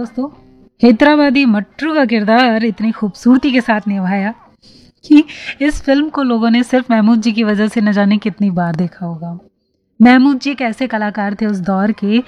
दोस्तों, हैदराबादी मट्टू का किरदार इतनी खूबसूरती के साथ निभाया कि इस फिल्म को लोगों ने सिर्फ महमूद जी की वजह से न जाने कितनी बार देखा होगा। महमूद जी एक ऐसे कलाकार थे उस दौर के